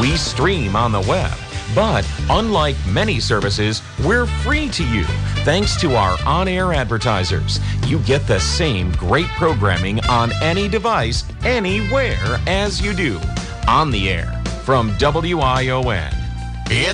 We stream on the web, but unlike many services, we're free to you thanks to our on-air advertisers. You get the same great programming on any device, anywhere as you do. On the air from WION.